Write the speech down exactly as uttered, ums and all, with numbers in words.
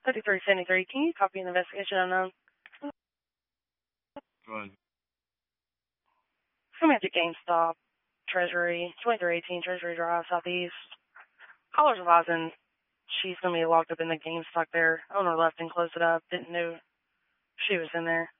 fifty-three seventy-three, can you copy an investigation unknown? Go ahead. Come at the GameStop, Treasury, twenty-three eighteen Treasury Drive, Southeast. Caller's advising she's going to be locked up in the GameStop there. Owner left and closed it up. Didn't know she was in there.